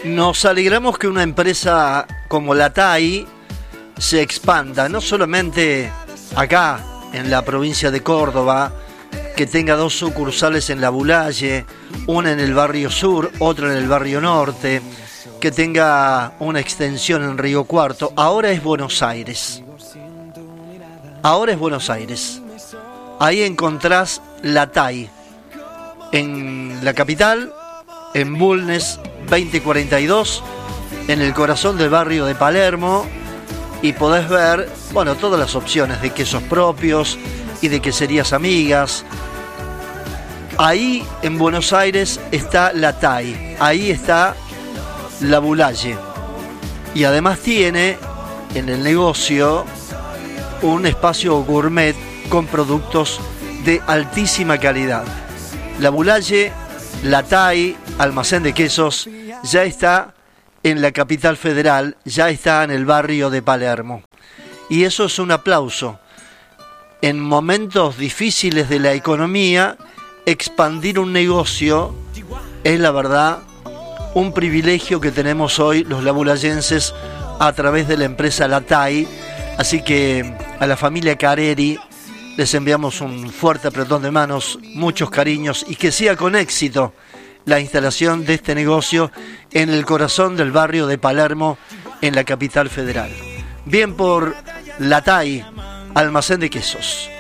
Nos alegramos que una empresa como la TAI se expanda, no solamente acá, en la provincia de Córdoba, que tenga 2 sucursales en La Bulaye, una en el barrio sur, otra en el barrio norte, que tenga una extensión en Río Cuarto. Ahora es Buenos Aires. Ahora es Buenos Aires. Ahí encontrás la TAI, en la capital, en Bulnes 2042, en el corazón del barrio de Palermo, y podés ver, bueno, todas las opciones de quesos propios y de queserías amigas. Ahí en Buenos Aires está la TAI, ahí está La Bulaye, y además tiene en el negocio un espacio gourmet con productos de altísima calidad. La Bulaye, la TAI, almacén de quesos, ya está en la capital federal, ya está en el barrio de Palermo. Y eso es un aplauso. En momentos difíciles de la economía, expandir un negocio es, la verdad, un privilegio que tenemos hoy los labulayenses a través de la empresa La TAI. Así que a la familia Careri les enviamos un fuerte apretón de manos, muchos cariños, y que siga con éxito la instalación de este negocio en el corazón del barrio de Palermo, en la capital federal. Bien por La TAI, almacén de quesos.